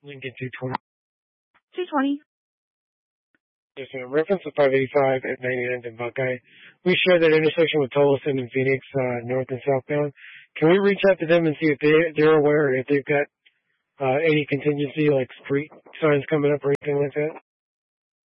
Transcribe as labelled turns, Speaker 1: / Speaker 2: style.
Speaker 1: Lincoln 220.
Speaker 2: 220.
Speaker 1: Yes, in reference to 585 at 99th and Buckeye, we share that intersection with Tolleson and Phoenix, north and southbound. Can we reach out to them and see if they're aware, if they've got any contingency, like street signs coming up or anything like that?